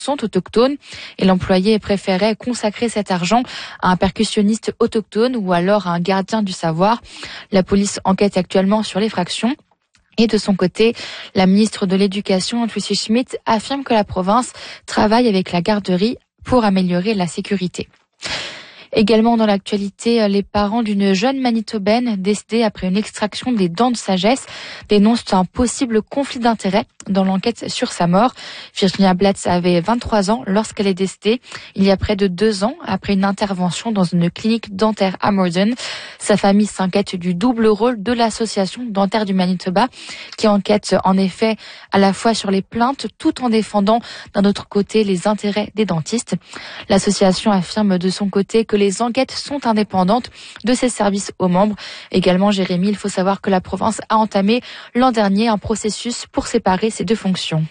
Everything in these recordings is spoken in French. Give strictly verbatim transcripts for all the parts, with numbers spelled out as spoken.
sont autochtones et l'employé préférait consacrer cet argent à un percussionniste autochtone ou alors à un gardien du savoir. La police enquête actuellement sur l'effraction. Et de son côté, la ministre de l'Éducation, Tracy Schmidt, affirme que la province travaille avec la garderie pour améliorer la sécurité. Également dans l'actualité, les parents d'une jeune Manitobaine décédée après une extraction des dents de sagesse dénoncent un possible conflit d'intérêts dans l'enquête sur sa mort. Virginia Blatz avait vingt-trois ans lorsqu'elle est décédée il y a près de deux ans après une intervention dans une clinique dentaire à Morden. Sa famille s'inquiète du double rôle de l'association dentaire du Manitoba qui enquête en effet à la fois sur les plaintes tout en défendant d'un autre côté les intérêts des dentistes. L'association affirme de son côté que les enquêtes sont indépendantes de ses services aux membres. Également, Jérémy, il faut savoir que la province a entamé l'an dernier un processus pour séparer ces deux fonctions.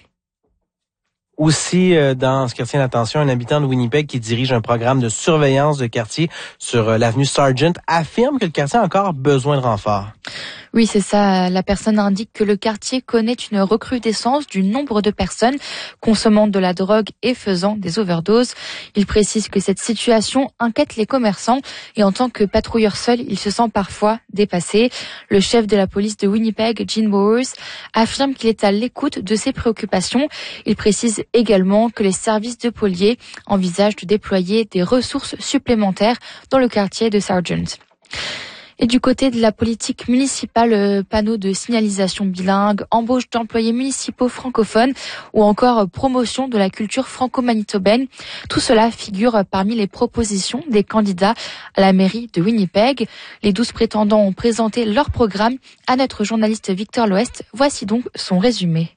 Aussi, euh, dans ce qui retient l'attention, un habitant de Winnipeg qui dirige un programme de surveillance de quartier sur euh, l'avenue Sargent affirme que le quartier a encore besoin de renfort. Oui, c'est ça. La personne indique que le quartier connaît une recrudescence du nombre de personnes consommant de la drogue et faisant des overdoses. Il précise que cette situation inquiète les commerçants et en tant que patrouilleur seul, il se sent parfois dépassé. Le chef de la police de Winnipeg, Gene Bowers, affirme qu'il est à l'écoute de ces préoccupations. Il précise également que les services de police envisagent de déployer des ressources supplémentaires dans le quartier de Sargent. Et du côté de la politique municipale, panneaux de signalisation bilingue, embauche d'employés municipaux francophones ou encore promotion de la culture franco-manitobaine, tout cela figure parmi les propositions des candidats à la mairie de Winnipeg. Les douze prétendants ont présenté leur programme à notre journaliste Victor Loest. Voici donc son résumé.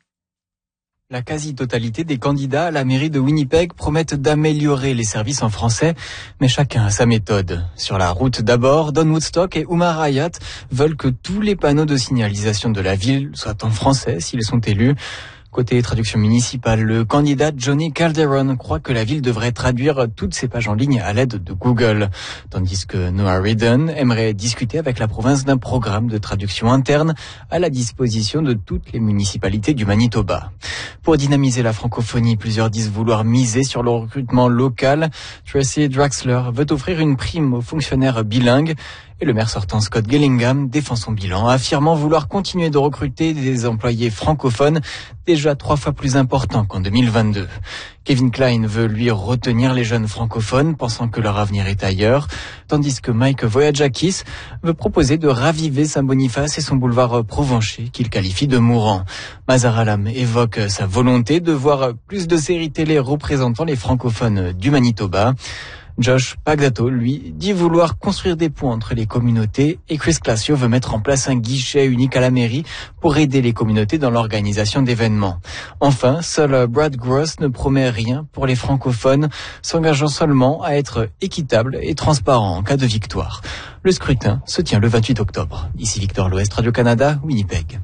La quasi-totalité des candidats à la mairie de Winnipeg promettent d'améliorer les services en français, mais chacun a sa méthode. Sur la route d'abord, Don Woodstock et Umar Hayat veulent que tous les panneaux de signalisation de la ville soient en français s'ils sont élus. Côté traduction municipale, le candidat Johnny Calderon croit que la ville devrait traduire toutes ses pages en ligne à l'aide de Google, tandis que Noah Redden aimerait discuter avec la province d'un programme de traduction interne à la disposition de toutes les municipalités du Manitoba. Pour dynamiser la francophonie, plusieurs disent vouloir miser sur le recrutement local. Tracy Draxler veut offrir une prime aux fonctionnaires bilingues. Et le maire sortant Scott Gillingham défend son bilan, affirmant vouloir continuer de recruter des employés francophones déjà trois fois plus importants qu'en deux mille vingt-deux. Kevin Klein veut lui retenir les jeunes francophones, pensant que leur avenir est ailleurs, tandis que Mike Voyajakis veut proposer de raviver Saint-Boniface et son boulevard Provencher, qu'il qualifie de mourant. Mazar Alam évoque sa volonté de voir plus de séries télé représentant les francophones du Manitoba. Josh Pagdato, lui, dit vouloir construire des ponts entre les communautés et Chris Classio veut mettre en place un guichet unique à la mairie pour aider les communautés dans l'organisation d'événements. Enfin, seul Brad Gross ne promet rien pour les francophones, s'engageant seulement à être équitable et transparent en cas de victoire. Le scrutin se tient le vingt-huit octobre. Ici Victor Loest, Radio-Canada, Winnipeg.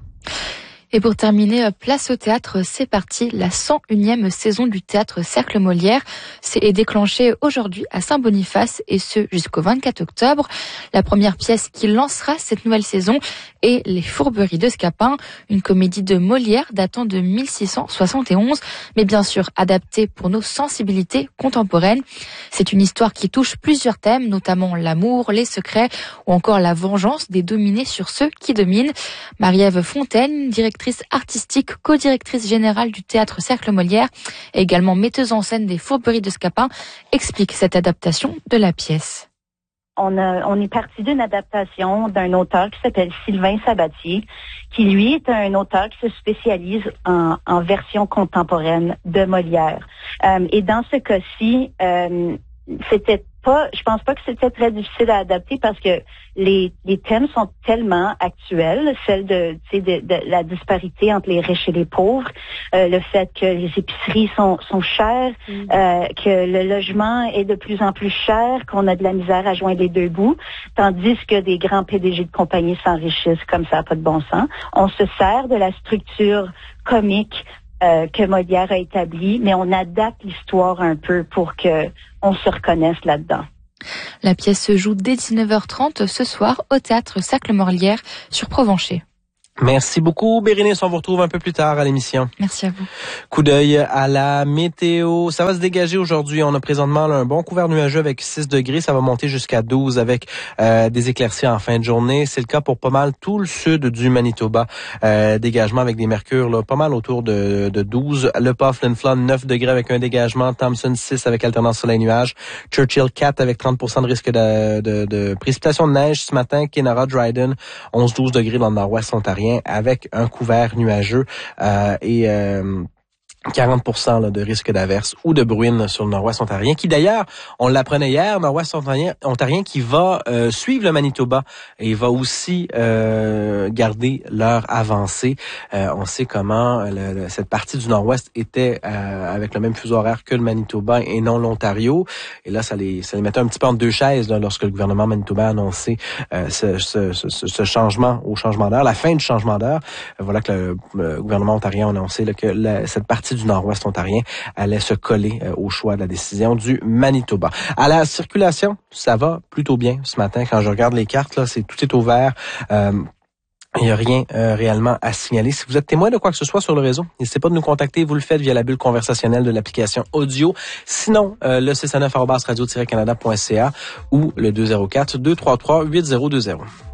Et pour terminer, place au théâtre, c'est parti. La cent unième saison du théâtre Cercle Molière est déclenchée aujourd'hui à Saint-Boniface et ce jusqu'au vingt-quatre octobre. La première pièce qui lancera cette nouvelle saison est Les Fourberies de Scapin, une comédie de Molière datant de mille six cent soixante et onze, mais bien sûr adaptée pour nos sensibilités contemporaines. C'est une histoire qui touche plusieurs thèmes, notamment l'amour, les secrets ou encore la vengeance des dominés sur ceux qui dominent. Marie-Ève Fontaine, directrice artistique, co-directrice générale du théâtre Cercle Molière et également metteuse en scène des Fourberies de Scapin, explique cette adaptation de la pièce. On, a, on est parti d'une adaptation d'un auteur qui s'appelle Sylvain Sabatier, qui lui est un auteur qui se spécialise en, en version contemporaine de Molière. Euh, et dans ce cas-ci, euh, c'était pas, je pense pas que c'était très difficile à adapter parce que les, les thèmes sont tellement actuels, celle de, tu sais, de, de la disparité entre les riches et les pauvres, euh, le fait que les épiceries sont, sont chères, mm. euh, que le logement est de plus en plus cher, qu'on a de la misère à joindre les deux bouts, tandis que des grands P D G de compagnie s'enrichissent comme ça, pas de bon sens. On se sert de la structure comique Euh, que Molière a établi, mais on adapte l'histoire un peu pour que on se reconnaisse là-dedans. La pièce se joue dès dix-neuf heures trente ce soir au théâtre Cercle Molière sur Provencher. Merci beaucoup, Bérénice. On vous retrouve un peu plus tard à l'émission. Merci à vous. Coup d'œil à la météo. Ça va se dégager aujourd'hui. On a présentement là, un bon couvert nuageux avec six degrés. Ça va monter jusqu'à douze avec euh, des éclaircies en fin de journée. C'est le cas pour pas mal tout le sud du Manitoba. Euh, dégagement avec des mercures là, pas mal autour de, de douze. Le pas Flin Flon, neuf degrés avec un dégagement. Thompson, six avec alternance soleil-nuage. Churchill, quatre avec trente pour cent de risque de, de, de précipitation de neige ce matin. Kenora, Dryden, onze douze degrés dans le nord-ouest ontarien, avec un couvert nuageux euh, et euh, quarante pour cent là, de risque d'averse ou de bruine sur le nord-ouest ontarien, qui d'ailleurs, on l'apprenait hier, nord-ouest ontarien, ontarien qui va euh, suivre le Manitoba et va aussi euh, garder leur avancée. Euh, on sait comment le, le, cette partie du nord-ouest était euh, avec le même fuseau horaire que le Manitoba et non l'Ontario. Et là, ça les, ça les mettait un petit peu entre deux chaises là, lorsque le gouvernement manitobain a annoncé euh, ce, ce, ce, ce changement au changement d'heure, la fin du changement d'heure. Euh, voilà que le, le gouvernement ontarien a annoncé là, que la, cette partie du nord-ouest ontarien allait se coller euh, au choix de la décision du Manitoba. À la circulation, ça va plutôt bien ce matin. Quand je regarde les cartes, là, c'est tout est ouvert. Euh, Il n'y a rien euh, réellement à signaler. Si vous êtes témoin de quoi que ce soit sur le réseau, n'hésitez pas de nous contacter. Vous le faites via la bulle conversationnelle de l'application audio. Sinon, euh, le six cent neuf arobase radio tiret canada point c a ou le deux zéro quatre, deux trois trois, huit zéro deux zéro.